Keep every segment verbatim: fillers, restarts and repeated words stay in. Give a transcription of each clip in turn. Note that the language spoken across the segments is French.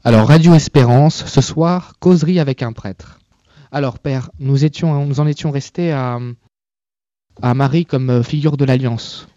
Alors, Radio Espérance, ce soir, causerie avec un prêtre. Alors, Père, nous, étions, nous en étions restés à, à Marie comme figure de l'Alliance.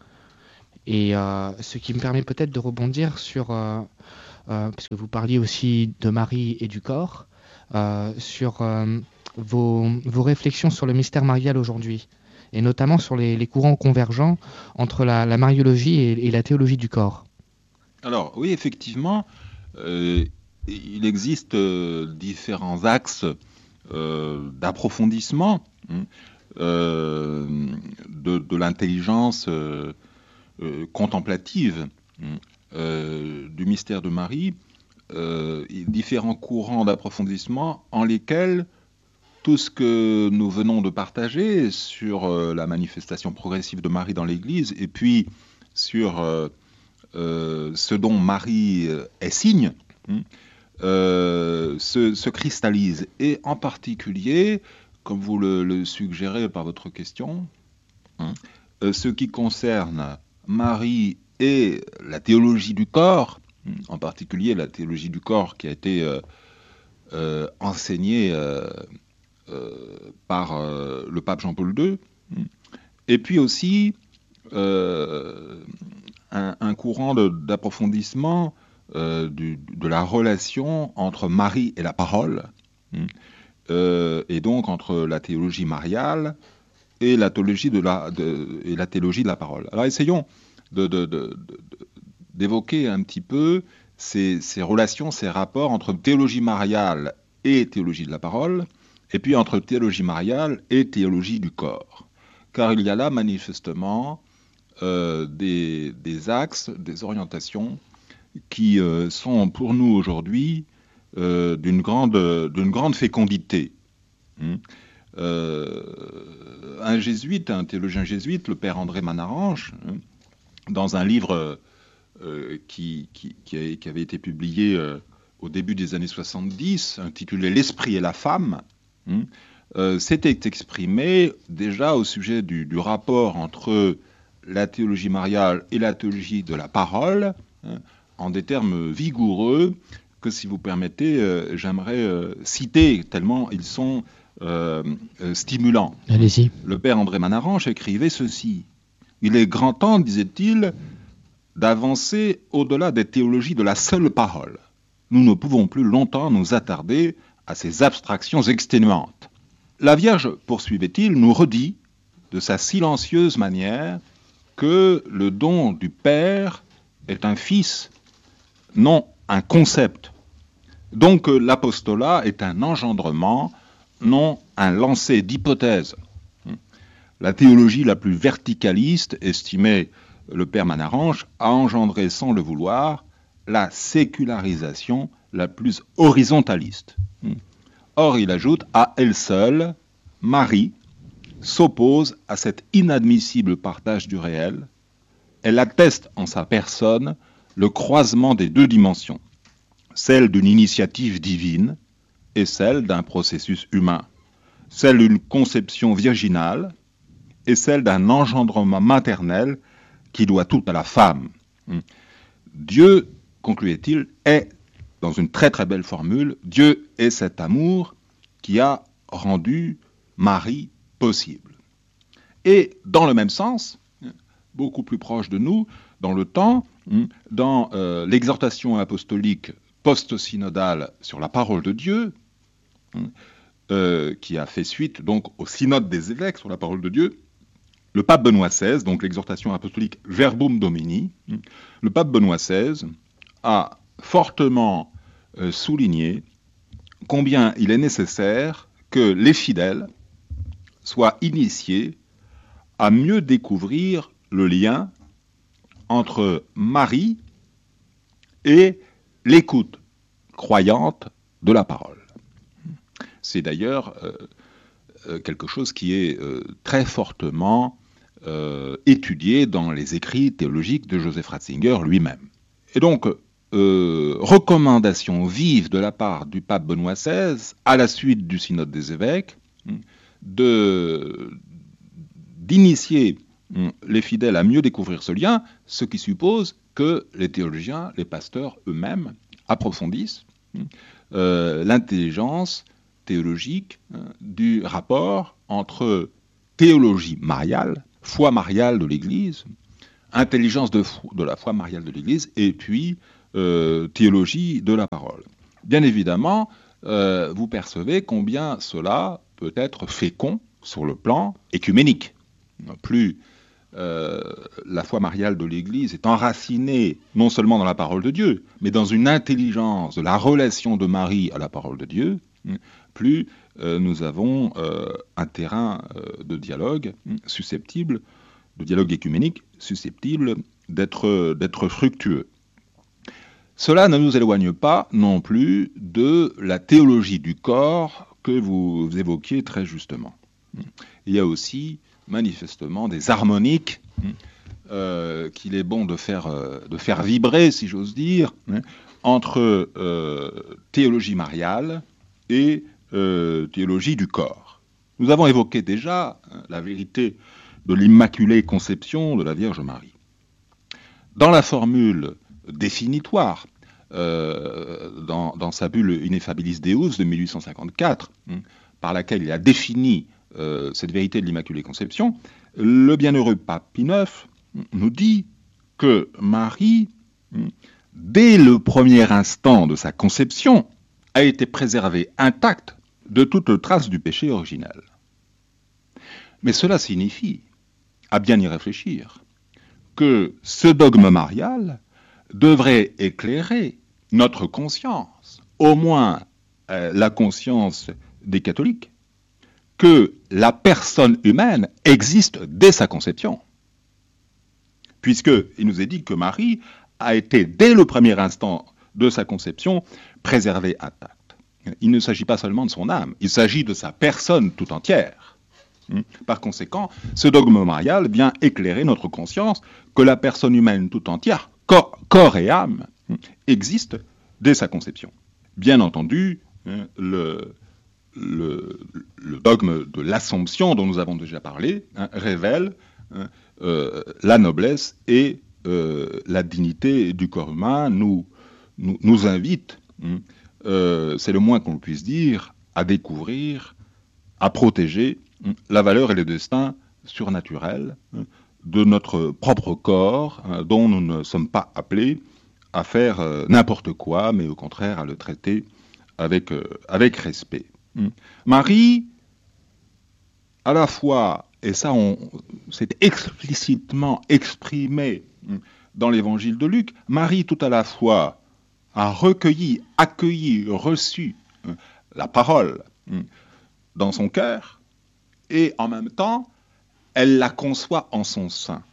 Et euh, ce qui me permet peut-être de rebondir sur, euh, euh, puisque vous parliez aussi de Marie et du corps, euh, sur euh, vos, vos réflexions sur le mystère marial aujourd'hui, et notamment sur les, les courants convergents entre la, la mariologie et, et la théologie du corps. Alors, oui, effectivement, euh, il existe euh, différents axes euh, d'approfondissement hein, euh, de, de l'intelligence euh, euh, contemplative hein, euh, du mystère de Marie, euh, et différents courants d'approfondissement en lesquels tout ce que nous venons de partager sur euh, la manifestation progressive de Marie dans l'Église, et puis sur euh, euh, ce dont Marie euh, est signe, hein, euh, se, se cristallise. Et en particulier, comme vous le, le suggérez par votre question, hein, euh, ce qui concerne Marie et la théologie du corps, hein, en particulier la théologie du corps qui a été euh, euh, enseignée euh, euh, par euh, le pape Jean-Paul deux, hein, et puis aussi euh, un, un courant de, d'approfondissement euh, du, de la relation entre Marie et la parole, hein, euh, et donc entre la théologie mariale et la théologie de la, de, et la théologie de la parole. Alors essayons de, de, de, de, d'évoquer un petit peu ces, ces relations, ces rapports entre théologie mariale et théologie de la parole, et puis entre théologie mariale et théologie du corps. Car il y a là manifestement euh, des, des axes, des orientations qui euh, sont pour nous aujourd'hui euh, d'une grande, d'une grande fécondité. Hum. Euh, un jésuite, un théologien jésuite, le père André Manarange, hein, dans un livre euh, qui, qui, qui, a, qui avait été publié euh, au début des années soixante-dix, intitulé « L'esprit et la femme hein, », euh, s'était exprimé déjà au sujet du, du rapport entre la théologie mariale et la théologie de la parole, hein, en des termes vigoureux que, si vous permettez, euh, j'aimerais euh, citer, tellement ils sont euh, euh, stimulants. Allez-y. Le père André Manarange écrivait ceci. « Il est grand temps, disait-il, d'avancer au-delà des théologies de la seule parole. Nous ne pouvons plus longtemps nous attarder à ces abstractions exténuantes. La Vierge, poursuivait-il, nous redit, de sa silencieuse manière, que le don du Père est un fils, non un concept. Donc l'apostolat est un engendrement, non un lancer d'hypothèses. La théologie la plus verticaliste, estimait le père Manarange, a engendré sans le vouloir la sécularisation la plus horizontaliste. Or, il ajoute, à elle seule, Marie s'oppose à cet inadmissible partage du réel. Elle atteste en sa personne le croisement des deux dimensions, celle d'une initiative divine et celle d'un processus humain, celle d'une conception virginale et celle d'un engendrement maternel qui doit tout à la femme. Dieu, concluait-il, est, dans une très très belle formule, Dieu est cet amour qui a rendu Marie possible. Et dans le même sens, beaucoup plus proche de nous, dans le temps, dans euh, l'exhortation apostolique post-synodale sur la parole de Dieu, euh, qui a fait suite donc au synode des évêques sur la parole de Dieu, le pape Benoît seize, donc l'exhortation apostolique Verbum Domini, le pape Benoît seize a fortement euh, souligné combien il est nécessaire que les fidèles soient initiés à mieux découvrir le lien entre Marie et l'écoute croyante de la parole. C'est d'ailleurs euh, quelque chose qui est euh, très fortement euh, étudié dans les écrits théologiques de Joseph Ratzinger lui-même. Et donc, euh, recommandation vive de la part du pape Benoît seize, à la suite du synode des évêques, de, d'initier les fidèles à mieux découvrir ce lien, ce qui suppose que les théologiens, les pasteurs eux-mêmes, approfondissent euh, l'intelligence théologique euh, du rapport entre théologie mariale, foi mariale de l'Église, intelligence de, fo- de la foi mariale de l'Église, et puis euh, théologie de la parole. Bien évidemment, euh, vous percevez combien cela peut être fécond sur le plan écuménique. Plus euh, la foi mariale de l'Église est enracinée non seulement dans la parole de Dieu, mais dans une intelligence de la relation de Marie à la parole de Dieu, plus euh, nous avons euh, un terrain euh, de dialogue susceptible, de dialogue écuménique susceptible d'être, d'être fructueux. Cela ne nous éloigne pas non plus de la théologie du corps que vous évoquiez très justement. Il y a aussi manifestement des harmoniques euh, qu'il est bon de faire, euh, de faire vibrer, si j'ose dire, hein, entre euh, théologie mariale et euh, théologie du corps. Nous avons évoqué déjà hein, la vérité de l'Immaculée Conception de la Vierge Marie. Dans la formule définitoire, euh, dans, dans sa bulle Ineffabilis Deus de mille huit cent cinquante-quatre, hein, par laquelle il a défini euh, cette vérité de l'Immaculée Conception, le bienheureux pape Pie neuf nous dit que Marie, dès le premier instant de sa conception, a été préservée intacte de toute trace du péché originel. Mais cela signifie, à bien y réfléchir, que ce dogme marial devrait éclairer notre conscience, au moins euh, la conscience des catholiques, que la personne humaine existe dès sa conception. Puisqu'il nous est dit que Marie a été, dès le premier instant de sa conception, préservée intacte. Il ne s'agit pas seulement de son âme, il s'agit de sa personne tout entière. Par conséquent, ce dogme marial vient éclairer notre conscience que la personne humaine tout entière, corps, corps et âme, existe dès sa conception. Bien entendu, le, le, le dogme de l'Assomption, dont nous avons déjà parlé, hein, révèle hein, euh, la noblesse et euh, la dignité du corps humain, nous, nous, nous invite, hein, euh, c'est le moins qu'on puisse dire, à découvrir, à protéger hein, la valeur et le destin surnaturel hein, de notre propre corps, hein, dont nous ne sommes pas appelés à faire euh, n'importe quoi, mais au contraire à le traiter avec, euh, avec respect. Marie, à la fois, et ça on, c'est explicitement exprimé dans l'évangile de Luc, Marie tout à la fois a recueilli, accueilli, reçu la parole dans son cœur, et en même temps, elle la conçoit en son sein.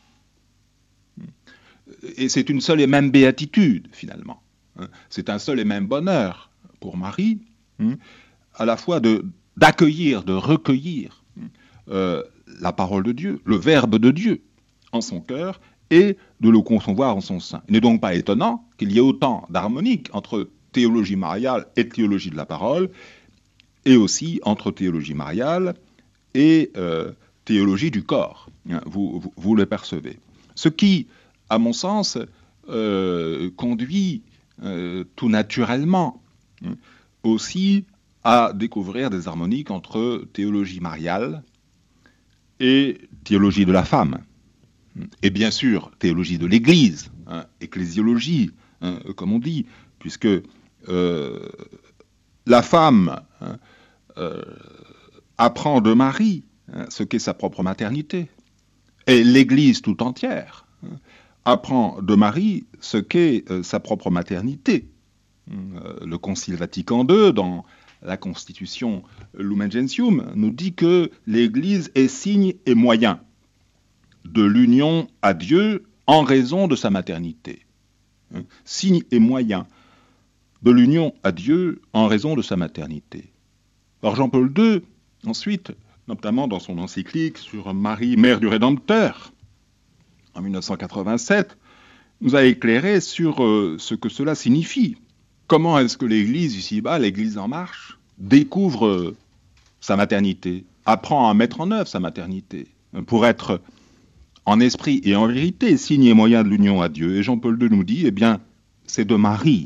Et c'est une seule et même béatitude, finalement. C'est un seul et même bonheur pour Marie, à la fois de, d'accueillir, de recueillir euh, la parole de Dieu, le Verbe de Dieu en son cœur, et de le concevoir en son sein. Il n'est donc pas étonnant qu'il y ait autant d'harmonique entre théologie mariale et théologie de la parole, et aussi entre théologie mariale et euh, théologie du corps. Vous, vous, vous le percevez. Ce qui, à mon sens, euh, conduit euh, tout naturellement aussi à découvrir des harmoniques entre théologie mariale et théologie de la femme. Et bien sûr, théologie de l'Église, hein, ecclésiologie, hein, comme on dit, puisque euh, la femme hein, euh, apprend de Marie hein, ce qu'est sa propre maternité, et l'Église tout entière hein, apprend de Marie ce qu'est euh, sa propre maternité. Euh, le Concile Vatican deux, dans la Constitution Lumen Gentium, nous dit que l'Église est signe et moyen de l'union à Dieu en raison de sa maternité. Hein, signe et moyen de l'union à Dieu en raison de sa maternité. Alors Jean-Paul deux, ensuite, notamment dans son encyclique sur Marie, mère du Rédempteur, en mille neuf cent quatre-vingt-sept, nous a éclairé sur euh, ce que cela signifie. Comment est-ce que l'Église, ici-bas, l'Église en marche, découvre euh, sa maternité, apprend à mettre en œuvre sa maternité, pour être en esprit et en vérité signe et moyen de l'union à Dieu. Et Jean-Paul deux nous dit, eh bien, c'est de Marie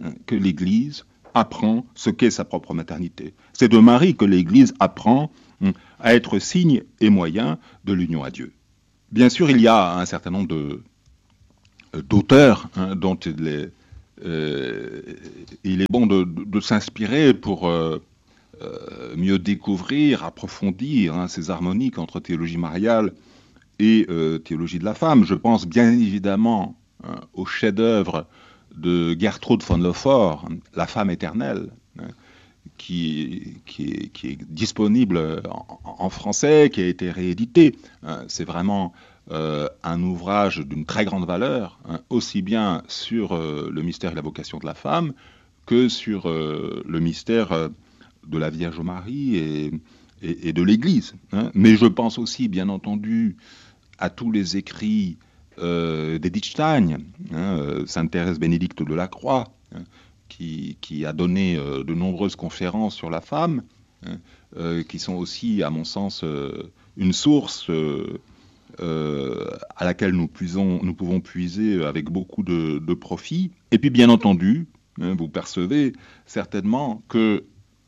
hein, que l'Église apprend ce qu'est sa propre maternité. C'est de Marie que l'Église apprend hein, à être signe et moyen de l'union à Dieu. Bien sûr, il y a un certain nombre de, d'auteurs hein, dont il est, euh, il est bon de, de, de s'inspirer pour euh, euh, mieux découvrir, approfondir hein, ces harmoniques entre théologie mariale et euh, théologie de la femme. Je pense bien évidemment hein, au chef-d'œuvre de Gertrude von Lefort, La femme éternelle, hein, qui, qui, est, qui est disponible en, en français, qui a été réédité. Hein, c'est vraiment euh, un ouvrage d'une très grande valeur, hein, aussi bien sur euh, le mystère et la vocation de la femme que sur euh, le mystère euh, de la Vierge Marie et, et, et de l'Église. Hein. Mais je pense aussi, bien entendu, à tous les écrits euh, d'Edith Stein, hein, Sainte Thérèse Bénédicte de la Croix, hein, qui, qui a donné euh, de nombreuses conférences sur la femme, hein, euh, qui sont aussi, à mon sens, euh, une source euh, euh, à laquelle nous, puisons, nous pouvons puiser avec beaucoup de, de profit. Et puis, bien entendu, hein, vous percevez certainement que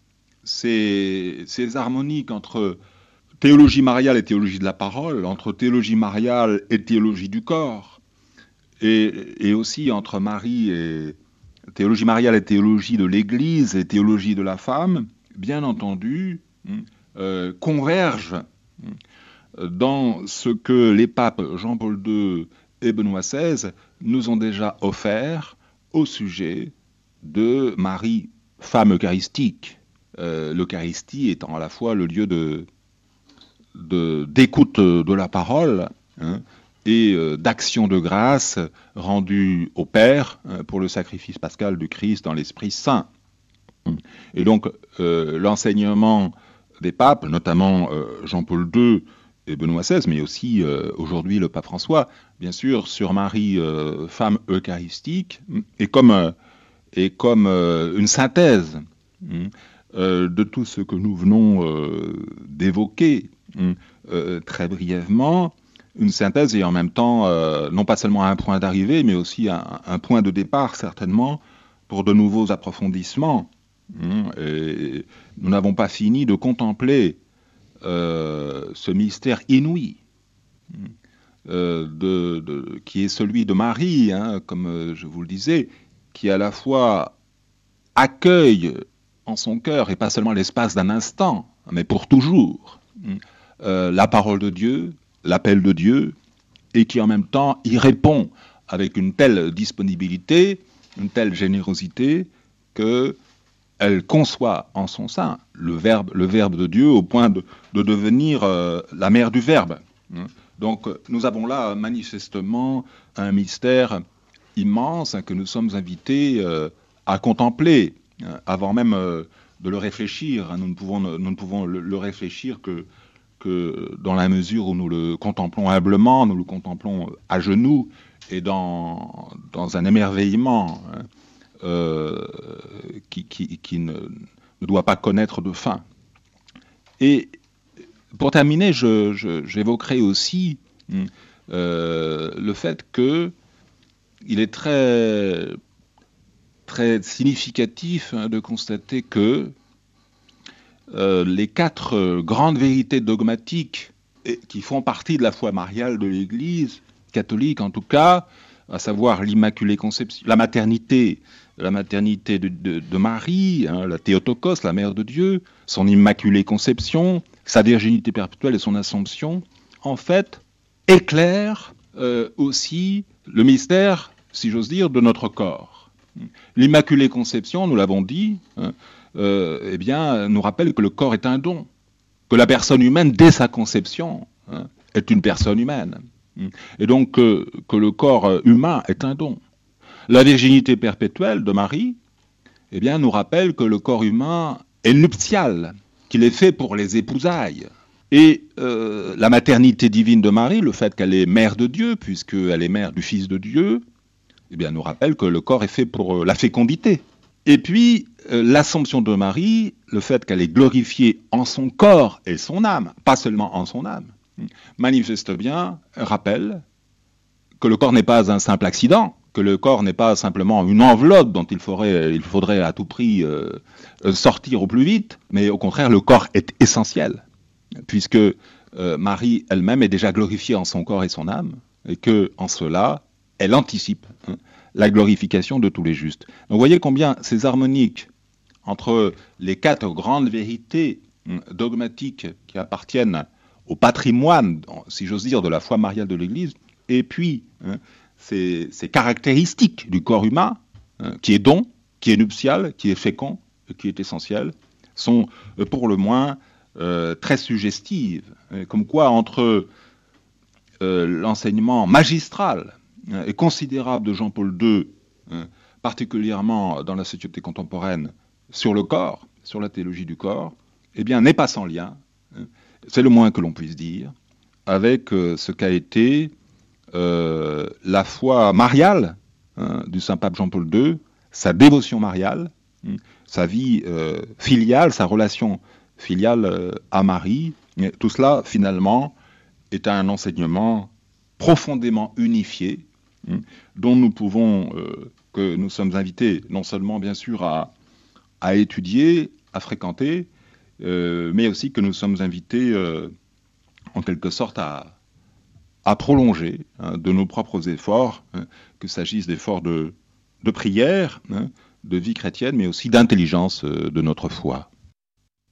ces, ces harmoniques entre théologie mariale et théologie de la parole, entre théologie mariale et théologie du corps, et, et aussi entre Marie et théologie mariale et théologie de l'Église et théologie de la femme, bien entendu, euh, convergent dans ce que les papes Jean-Paul deux et Benoît seize nous ont déjà offert au sujet de Marie, femme eucharistique, euh, l'Eucharistie étant à la fois le lieu de De, d'écoute de la parole hein, et euh, d'action de grâce rendue au Père hein, pour le sacrifice pascal du Christ dans l'Esprit Saint. Et donc euh, l'enseignement des papes, notamment euh, Jean-Paul deux et Benoît seize, mais aussi euh, aujourd'hui le pape François, bien sûr, sur Marie, euh, femme eucharistique, est comme, euh, est comme euh, une synthèse hein, euh, de tout ce que nous venons euh, d'évoquer. Euh, très brièvement, une synthèse et en même temps, euh, non pas seulement un point d'arrivée, mais aussi un, un point de départ, certainement, pour de nouveaux approfondissements. Et nous n'avons pas fini de contempler euh, ce mystère inouï, euh, de, de, qui est celui de Marie, hein, comme je vous le disais, qui à la fois accueille en son cœur, et pas seulement l'espace d'un instant, mais pour toujours, Euh, la parole de Dieu, l'appel de Dieu, et qui en même temps y répond avec une telle disponibilité, une telle générosité, qu'elle conçoit en son sein le verbe, le verbe de Dieu au point de, de devenir euh, la mère du verbe. Donc nous avons là manifestement un mystère immense hein, que nous sommes invités euh, à contempler, hein, avant même euh, de le réfléchir. Hein. Nous ne pouvons, nous ne pouvons le, le réfléchir que que dans la mesure où nous le contemplons humblement, nous le contemplons à genoux et dans, dans un émerveillement hein, euh, qui, qui, qui ne, ne doit pas connaître de fin. Et pour terminer, je, je, j'évoquerai aussi euh, le fait qu'il est très, très significatif hein, de constater que Euh, les quatre euh, grandes vérités dogmatiques et, qui font partie de la foi mariale de l'Église catholique, en tout cas, à savoir l'Immaculée Conception, la maternité, la maternité de, de, de Marie, hein, la Théotokos, la Mère de Dieu, son Immaculée Conception, sa virginité perpétuelle et son Assomption, en fait, éclairent euh, aussi le mystère, si j'ose dire, de notre corps. L'Immaculée Conception, nous l'avons dit, hein, Euh, eh bien, nous rappelle que le corps est un don, que la personne humaine, dès sa conception, hein, est une personne humaine, et donc que, que le corps humain est un don. La virginité perpétuelle de Marie, eh bien, nous rappelle que le corps humain est nuptial, qu'il est fait pour les épousailles. Et euh, la maternité divine de Marie, le fait qu'elle est mère de Dieu, puisqu'elle est mère du Fils de Dieu, eh bien, nous rappelle que le corps est fait pour la fécondité. Et puis, euh, l'Assomption de Marie, le fait qu'elle est glorifiée en son corps et son âme, pas seulement en son âme, manifeste bien, rappelle que le corps n'est pas un simple accident, que le corps n'est pas simplement une enveloppe dont il faudrait, il faudrait à tout prix euh, sortir au plus vite, mais au contraire, le corps est essentiel, puisque euh, Marie elle-même est déjà glorifiée en son corps et son âme, et que en cela, elle anticipe hein, la glorification de tous les justes. Donc vous voyez combien ces harmoniques entre les quatre grandes vérités hein, dogmatiques qui appartiennent au patrimoine, si j'ose dire, de la foi mariale de l'Église, et puis hein, ces, ces caractéristiques du corps humain, hein, qui est don, qui est nuptial, qui est fécond, qui est essentiel, sont euh, pour le moins euh, très suggestives. Et comme quoi, entre euh, l'enseignement magistral hein, et considérable de Jean-Paul deux, hein, particulièrement dans la société contemporaine, sur le corps, sur la théologie du corps, eh bien, n'est pas sans lien, hein, c'est le moins que l'on puisse dire, avec euh, ce qu'a été euh, la foi mariale hein, du Saint-Pape Jean-Paul deux, sa dévotion mariale, hein, sa vie euh, filiale, sa relation filiale euh, à Marie. Et tout cela, finalement, est un enseignement profondément unifié, hein, dont nous pouvons, euh, que nous sommes invités non seulement, bien sûr, à, à étudier, à fréquenter, euh, mais aussi que nous sommes invités, euh, en quelque sorte, à, à prolonger hein, de nos propres efforts, hein, qu'il s'agisse d'efforts de, de prière, hein, de vie chrétienne, mais aussi d'intelligence euh, de notre foi.